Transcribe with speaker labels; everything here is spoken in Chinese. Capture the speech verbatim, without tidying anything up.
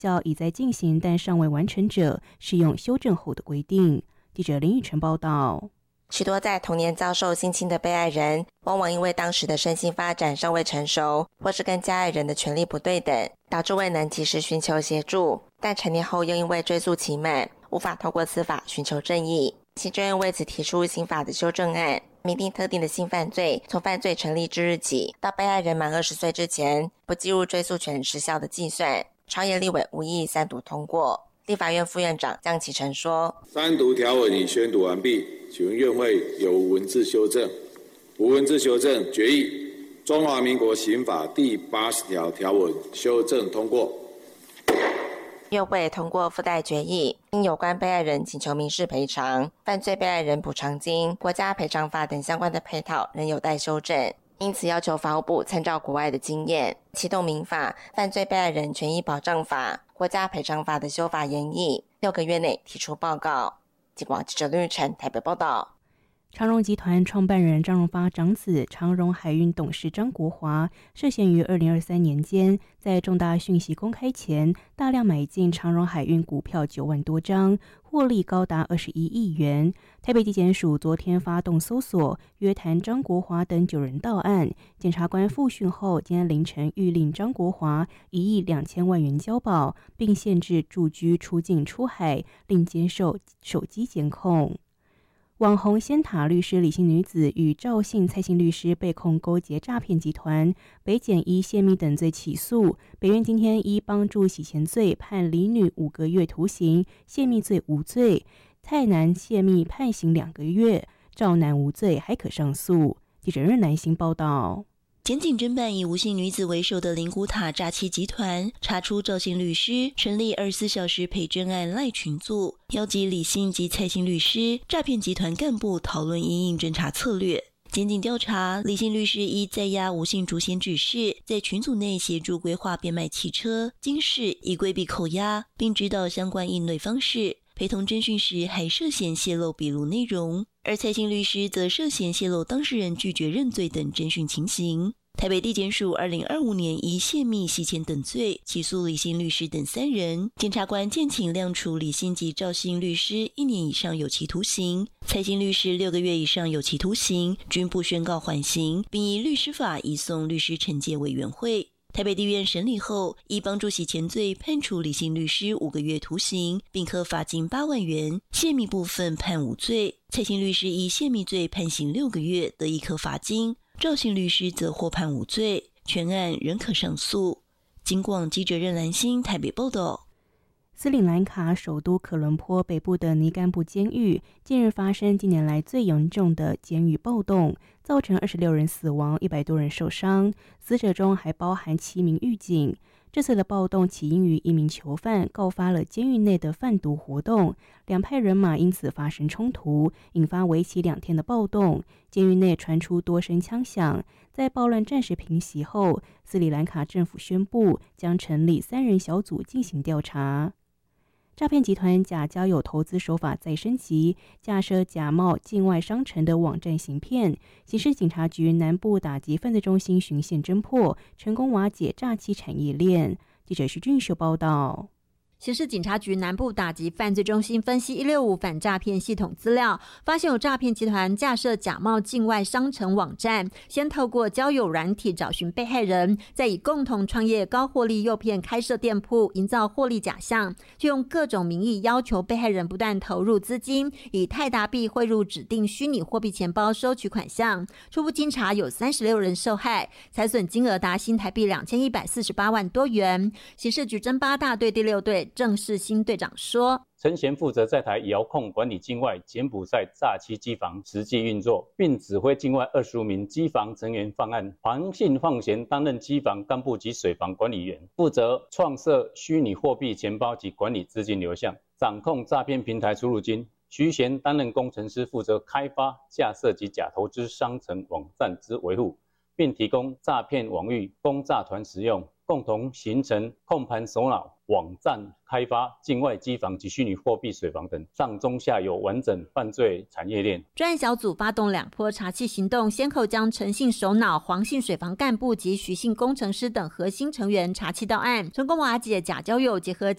Speaker 1: 较已在进行但尚未完成者适用修正后的规定。记者林宇晨报道。
Speaker 2: 许多在童年遭受性侵的被害人，往往因为当时的身心发展尚未成熟，或是跟加害人的权利不对等，导致未能及时寻求协助，但成年后又因为追诉期满，无法透过司法寻求正义。行政院为此提出刑法的修正案，明定特定的性犯罪从犯罪成立之日起到被害人满二十岁之前，不计入追诉权时效的计算。朝野立委无异议三读通过。立法院副院长江启臣说：
Speaker 3: 三读条文已宣读完毕，请问院会有无文字修正？无文字修正，决议中华民国刑法第八十条条文修正通过。
Speaker 2: 院会通过附带决议，因有关被害人请求民事赔偿、犯罪被害人补偿金、国家赔偿法等相关的配套仍有待修正，因此要求法务部参照国外的经验，启动民法、犯罪被害人权益保障法、国家赔偿法的修法研议，六个月内提出报告。记者吕玉成台北报道。
Speaker 1: 长荣集团创办人张荣发长子、长荣海运董事张国华涉嫌于二零二三年间，在重大讯息公开前，大量买进长荣海运股票九万多张，获利高达二十一亿元。台北地检署昨天发动搜索，约谈张国华等九人到案。检察官复讯后，今天凌晨谕令张国华一亿两千万元交保，并限制住居、出境、出海，另接受手机监控。网红仙塔律师李姓女子与赵姓、蔡姓律师被控勾结诈骗集团，北检依泄密等罪起诉。北院今天依帮助洗钱罪判李女五个月徒刑，泄密罪无罪；蔡男泄密判刑两个月，赵男无罪，还可上诉。记者任南星报道。
Speaker 4: 检警侦办以吴姓女子为首的灵骨塔诈欺集团，查出赵姓律师成立二十四小时陪侦案赖群组，邀集李姓及蔡姓律师、诈骗集团干部讨论因应侦查策略。检警调查，李姓律师依在押吴姓主嫌指示，在群组内协助规划变卖汽车、金饰，以规避扣押，并指导相关应对方式。陪同侦讯时还涉嫌泄露笔录内容，而蔡姓律师则涉嫌泄露当事人拒绝认罪等侦讯情形。台北地检署二零二五年以泄密、洗钱等罪起诉李姓律师等三人，检察官建请量处李姓及赵姓律师一年以上有期徒刑，蔡姓律师六个月以上有期徒刑，均不宣告缓刑，并依律师法移送律师惩戒委员会。台北地院审理后，依帮助洗钱罪判处李姓律师五个月徒刑，并科罚金八万元；泄密部分判无罪。蔡姓律师依泄密罪判刑六个月，得一科罚金；赵姓律师则获判无罪，全案仍可上诉。警广记者任兰心台北报道。
Speaker 1: 斯里兰卡首都科伦坡北部的尼甘布监狱近日发生近年来最严重的监狱暴动，造成二十六人死亡，一百多人受伤，死者中还包含七名狱警。这次的暴动起因于一名囚犯告发了监狱内的贩毒活动，两派人马因此发生冲突，引发为期两天的暴动。监狱内传出多声枪响，在暴乱暂时平息后，斯里兰卡政府宣布将成立三人小组进行调查。诈骗集团假交友投资手法再升级，架设假冒境外商城的网站行骗。刑事警察局南部打击犯罪中心循线侦破，成功瓦解诈欺产业链。记者徐俊秀报道。
Speaker 5: 刑事警察局南部打击犯罪中心分析一六五反诈骗系统资料，发现有诈骗集团架设假冒境外商城网站，先透过交友软体找寻被害人，再以共同创业高获利诱骗开设店铺，营造获利假象，就用各种名义要求被害人不断投入资金，以泰达币汇入指定虚拟货币钱包收取款项。初步经查有三十六人受害，财损金额达新台币两千一百四十八万多元。刑事局侦八大队第六队郑世新队长说，
Speaker 6: 陈贤负责在台遥控管理境外柬埔寨诈欺机房实际运作，并指挥境外二十五名机房成员犯案。黄姓放贤担任机房干部及水房管理员，负责创设虚拟货币钱包及管理资金流向，掌控诈骗平台出入金。徐贤担任工程师，负责开发、架设及假投资商城网站之维护，并提供诈骗网域供诈团使用，共同形成控盘首脑、网站开发、境外机房及虚拟货币水房等上中下游完整犯罪产业链。
Speaker 5: 专案小组发动两波查缉行动，先后将陈姓首脑、黄姓水房干部及徐姓工程师等核心成员查缉到案，成功瓦解假交友结合